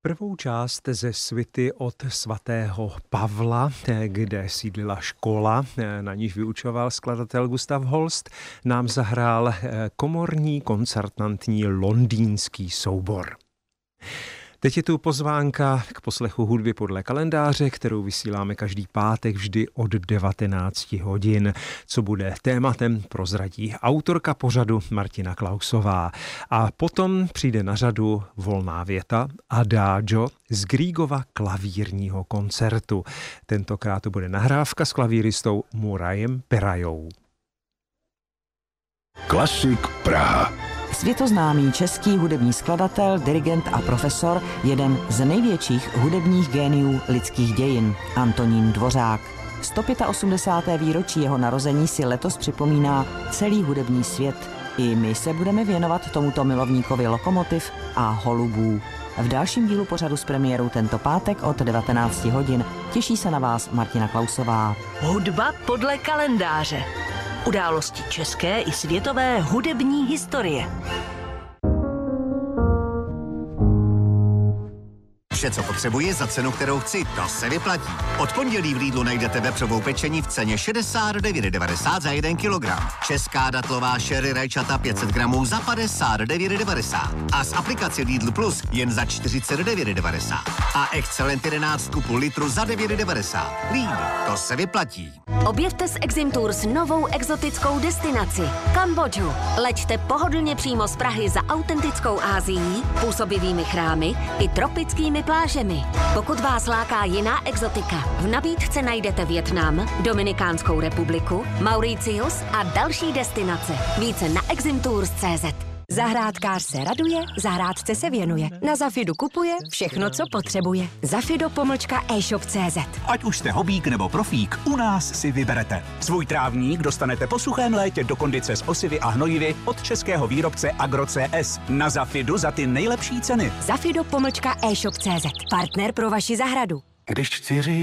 Prvou část ze svity od svatého Pavla, kde sídlila škola, na níž vyučoval skladatel Gustav Holst, nám zahrál komorní koncertantní londýnský soubor. Teď je tu pozvánka k poslechu hudby podle kalendáře, kterou vysíláme každý pátek vždy od 19 hodin. Co bude tématem, prozradí autorka pořadu Martina Klausová. A potom přijde na řadu volná věta Adagio z Griegova klavírního koncertu. Tentokrát to bude nahrávka s klavíristou Murajem Perajou. Klasik Praha. Světoznámý český hudební skladatel, dirigent a profesor, jeden z největších hudebních géniů lidských dějin, Antonín Dvořák. 185. výročí jeho narození si letos připomíná celý hudební svět. I my se budeme věnovat tomuto milovníkovi lokomotiv a holubů. V dalším dílu pořadu s premiérou tento pátek od 19 hodin těší se na vás Martina Klausová. Hudba podle kalendáře. Události české i světové hudební historie. Vše, co potřebuji za cenu, kterou chci, to se vyplatí. Od pondělí v Lidlu najdete vepřovou pečení v ceně 69,90 za 1 kilogram. Česká datlová sherry rajčata 500 gramů za 59,90. A z aplikace Lidl Plus jen za 49,90. A Excellent 11 kupu litru za 9,90. Lidl, to se vyplatí. Objevte s Exim Tours novou exotickou destinaci Kambodžu. Leďte pohodlně přímo z Prahy za autentickou Asií, působivými chrámy i tropickými plážemi. Pokud vás láká jiná exotika, v nabídce najdete Vietnam, Dominikánskou republiku, Mauritius a další destinace. Více na eximtours.cz. Zahrádkář se raduje, zahrádce se věnuje. Na Zafidu kupuje všechno, co potřebuje. Zafido-e-shop.cz. Ať už jste hobík nebo profík, u nás si vyberete. Svůj trávník dostanete po suchém létě do kondice s osivy a hnojivy od českého výrobce Agro-CS. Na Zafidu za ty nejlepší ceny. Zafido-e-shop.cz. Partner pro vaši zahradu. Když chci říct